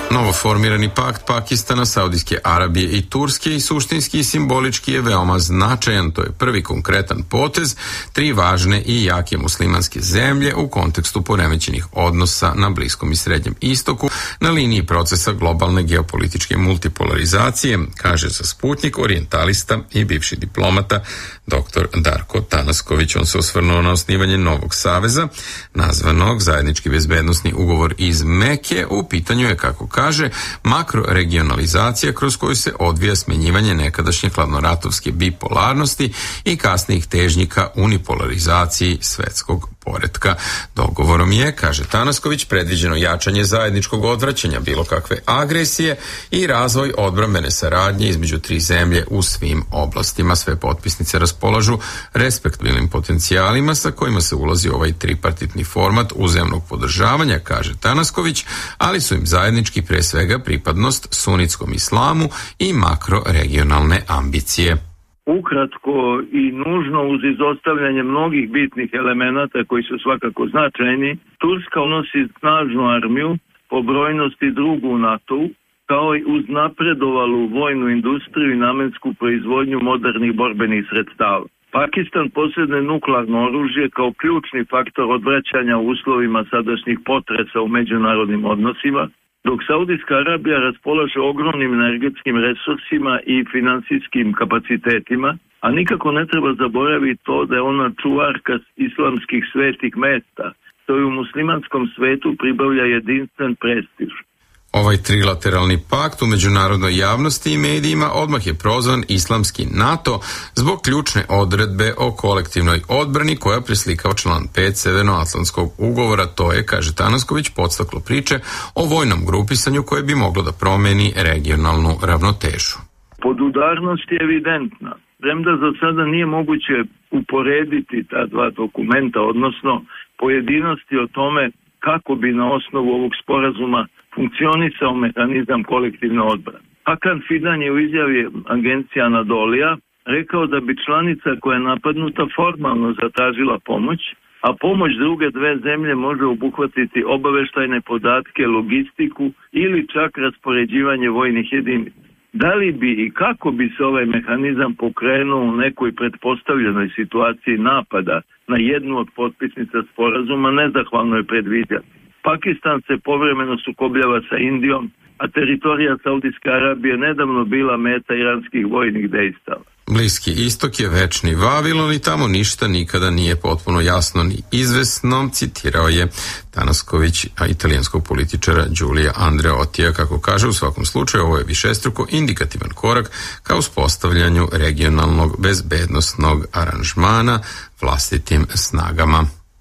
Novoformirani pakt Pakistana, Saudijske Arabije i Turske i suštinski i simbolički je veoma značajan. To je prvi konkretan potez tri važne i jake muslimanske zemlje u kontekstu poremećenih odnosa na Bliskom i Srednjem istoku na liniji procesa globalne geopolitičke multipolarizacije, kaže za Sputnik orijentalista i bivši diplomata dr. Darko Tanasković. On se osvrnuo na osnivanje novog saveza, nazvanog Zajednički bezbednosni ugovor iz Meke. U pitanju je, kako kaže, makroregionalizacija kroz koju se odvija smenjivanje nekadašnje hladnoratovske bipolarnosti i kasnijih težnji ka unipolarizaciji svetskog poretka. Dogovorom je, kaže Tanasković, predviđeno jačanje zajedničkog odvraćanja bilo kakve agresije i razvoj odbrambene saradnje između tri zemlje u svim oblastima. Sve potpisnice raspolažu respektabilnim potencijalima sa kojima se ulazi ovaj tripartitni format uzajamnog podržavanja, kaže Tanasković, ali su im zajednički pre svega pripadnost sunitskom islamu i makroregionalne ambicije. Ukratko i nužno uz izostavljanje mnogih bitnih elemenata koji su svakako značajni, Turska unosi snažnu armiju, po brojnosti drugu u NATO-u, kao i uz napredovalu vojnu industriju i namensku proizvodnju modernih borbenih sredstava. Pakistan posjeduje nuklearno oružje kao ključni faktor odvraćanja u uslovima sadašnjih potresa u međunarodnim odnosima, dok Saudijska Arabija raspolaže ogromnim energetskim resursima i finansijskim kapacitetima, a nikako ne treba zaboraviti to da je ona čuvarka islamskih svetih mesta, što u muslimanskom svetu pribavlja jedinstven prestiž. Ovaj trilateralni pakt u međunarodnoj javnosti i medijima odmah je prozvan islamski NATO zbog ključne odredbe o kolektivnoj odbrani koja preslikava član 5 Severnoatlantskog ugovora. To je, kaže Tanasković, podstaklo priče o vojnom grupisanju koje bi moglo da promeni regionalnu ravnotežu. Podudarnost je evidentna. Premda za sada nije moguće uporediti ta dva dokumenta, odnosno pojedinosti o tome kako bi na osnovu ovog sporazuma funkcionisao mehanizam kolektivne odbrane. Hakan Fidan je u izjavi agencija Anadolija rekao da bi članica koja je napadnuta formalno zatražila pomoć, a pomoć druge dve zemlje može obuhvatiti obaveštajne podatke, logistiku ili čak raspoređivanje vojnih jedinica. Da li bi i kako bi se ovaj mehanizam pokrenuo u nekoj pretpostavljenoj situaciji napada na jednu od potpisnica sporazuma, nezahvalno je predviđati. Pakistan se povremeno sukobljava sa Indijom, a teritorija Saudijske Arabije nedavno bila meta iranskih vojnih dejstava. Bliski istok je večni Vavilon i tamo ništa nikada nije potpuno jasno ni izvesno, citirao je Tanasković, italijanskog političara Giulia Andreottija. Kako kaže, u svakom slučaju ovo je višestruko indikativan korak ka uspostavljanju regionalnog bezbednosnog aranžmana vlastitim snagama.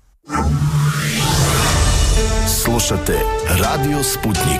Slušate Radio Sputnik.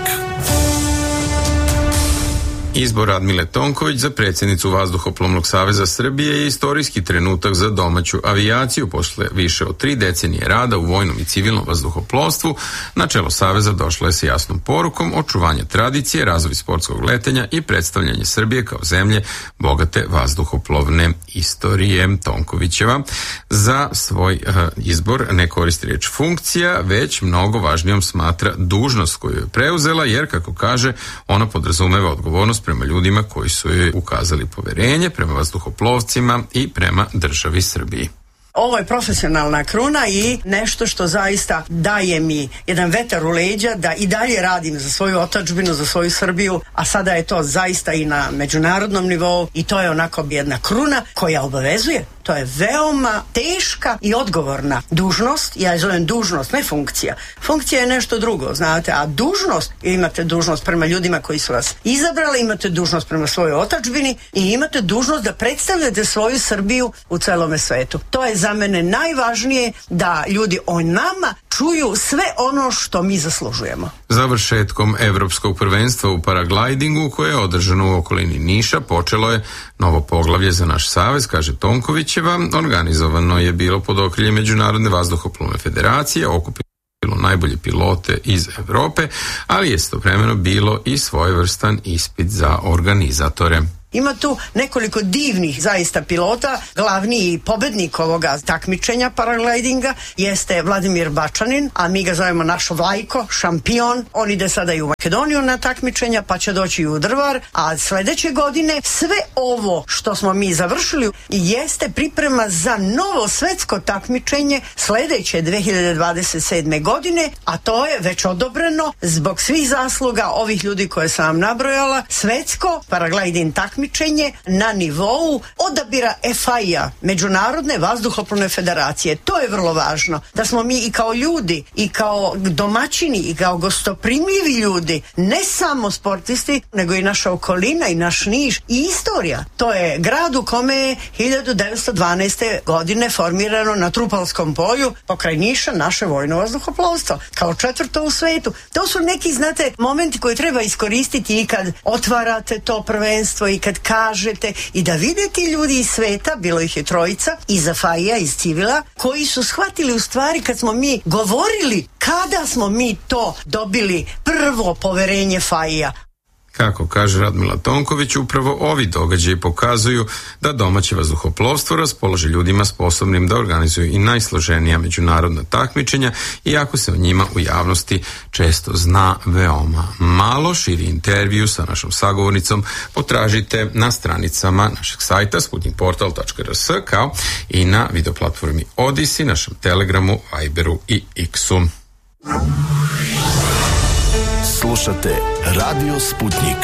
Izbor Radmile Tonković za predsjednicu Vazduhoplovnog saveza Srbije je istorijski trenutak za domaću avijaciju. Posle više od 3 decenije rada u vojnom i civilnom vazduhoplovstvu, na čelo saveza došlo je sa jasnom porukom očuvanja tradicije, razvoj sportskog letenja i predstavljanje Srbije kao zemlje bogate vazduhoplovne istorije. Tonkovićeva za svoj izbor ne koristi riječ funkcija, već mnogo važnijom smatra dužnost koju je preuzela, jer, kako kaže, ona podrazumeva odgovornost prema ljudima koji su joj ukazali poverenje, prema vazduhoplovcima i prema državi Srbiji. Ovo je profesionalna kruna i nešto što zaista daje mi jedan vetar u leđa da i dalje radim za svoju otadžbinu, za svoju Srbiju, a sada je to zaista i na međunarodnom nivou i to je onako jedna kruna koja obavezuje. To je veoma teška i odgovorna dužnost. Ja je zovem dužnost, ne funkcija. Funkcija je nešto drugo, znate, a dužnost, imate dužnost prema ljudima koji su vas izabrali, imate dužnost prema svojoj otadžbini i imate dužnost da predstavljate svoju Srbiju u celome svetu. To je za mene najvažnije, da ljudi o nama čuju sve ono što mi zaslužujemo. Završetkom evropskog prvenstva u paraglidingu koje je održano u okolini Niša počelo je novo poglavlje za naš savez, kaže Tonkovićeva. Organizovano je bilo pod okriljem Međunarodne vazduhoplovne federacije, okupilo najbolje pilote iz Evrope, ali je istovremeno bilo i svojevrstan ispit za organizatore. Ima tu nekoliko divnih zaista pilota. Glavni pobednik ovoga takmičenja paraglidinga jeste Vladimir Bačanin, a mi ga zovemo naš Vlajko, šampion. On ide sada i u Makedoniju na takmičenja, pa će doći i u Drvar, a sledeće godine sve ovo što smo mi završili jeste priprema za novo svetsko takmičenje sledeće 2027. godine, a to je već odobreno zbog svih zasluga ovih ljudi koje sam vam nabrojala, svetsko paragliding takmičenje na nivou odabira FIA, Međunarodne vazduhoplovne federacije. To je vrlo važno, da smo mi i kao ljudi, i kao domaćini, i kao gostoprimljivi ljudi, ne samo sportisti, nego i naša okolina i naš Niš i istorija. To je grad u kome je 1912. godine formirano na Trupalskom polju pokraj Niša naše vojno vazduhoplovstvo, kao 4. u svetu. To su neki, znate, momenti koje treba iskoristiti i kad otvarate to prvenstvo i kad kažete i da vidite ljudi iz sveta, bilo ih je 3, iz FIA, iz civila, koji su shvatili u stvari kad smo mi govorili kada smo mi to dobili prvo poverenje FIA. Kako kaže Radmila Tonković, upravo ovi događaji pokazuju da domaće vazduhoplovstvo raspolaže ljudima sposobnim da organizuju i najsloženija međunarodna takmičenja, iako se o njima u javnosti često zna veoma malo. Širi intervju sa našom sagovornicom potražite na stranicama našeg sajta sputnikportal.rs, kao i na videoplatformi Odisi, našem Telegramu, Viberu i X-u. Slušate Radio Sputnik.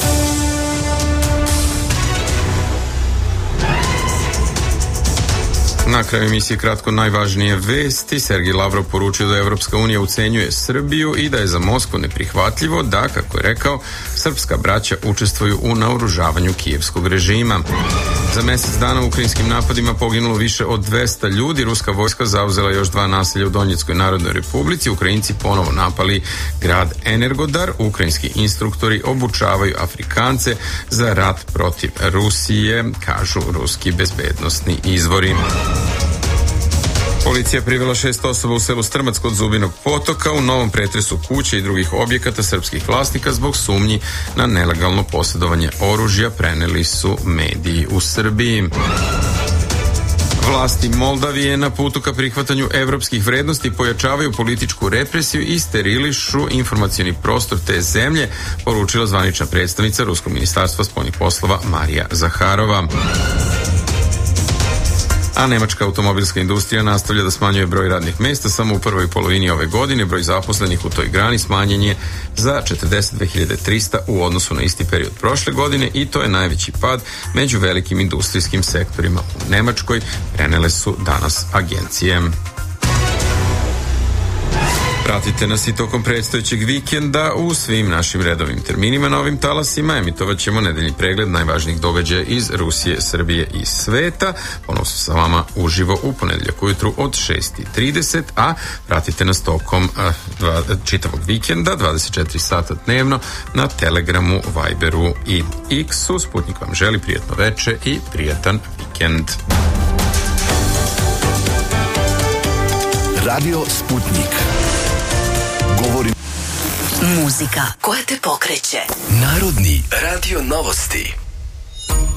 Na kraju emisije kratko najvažnije vesti. Sergej Lavrov poručio da Evropska unija ucenjuje Srbiju i da je za Moskvu neprihvatljivo da, kako je rekao, srpska braća učestvuju u naoružavanju kijevskog režima. Za mesec dana u ukrajinskim napadima poginulo više od 200 ljudi. Ruska vojska zauzela još 2 naselja u Donjeckoj Narodnoj Republici. Ukrajinci ponovo napali grad Energodar. Ukrajinski instruktori obučavaju Afrikance za rat protiv Rusije, kažu ruski bezbednosni izvori. Policija privela 6 osoba u selu Strmac kod Zubinog potoka u novom pretresu kuće i drugih objekata srpskih vlasnika zbog sumnji na nelegalno posjedovanje oružja, preneli su mediji u Srbiji. Vlasti Moldavije na putu ka prihvatanju evropskih vrednosti pojačavaju političku represiju i sterilišu informacioni prostor te zemlje, poručila zvanična predstavnica Ruskog ministarstva spoljnih poslova Marija Zaharova. A nemačka automobilska industrija nastavlja da smanjuje broj radnih mesta. Samo u prvoj polovini ove godine broj zaposlenih u toj grani smanjen je za 42.300 u odnosu na isti period prošle godine i to je najveći pad među velikim industrijskim sektorima u Nemačkoj, prenele su danas agencije. Pratite nas i tokom predstojećeg vikenda u svim našim redovim terminima na ovim talasima. Emitovat ćemo nedeljni pregled najvažnijih događaja iz Rusije, Srbije i sveta. Ponovno su sa vama uživo u ponedeljak ujutru od 6:30, a pratite nas tokom čitavog vikenda, 24 sata dnevno na Telegramu, Viberu i X-u. Sputnik vam želi prijatno veče i prijatan vikend. Radio Sputnik. Govori muzika koja te pokreće. Narodni radio novosti.